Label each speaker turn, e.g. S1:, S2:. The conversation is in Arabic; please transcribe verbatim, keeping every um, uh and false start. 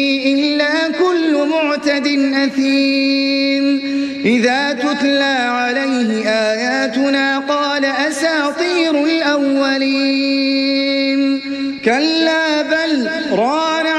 S1: إلا كل معتد أثيم إذا تتلى عليه آياتنا قال أساطير الأولين كلا بل ران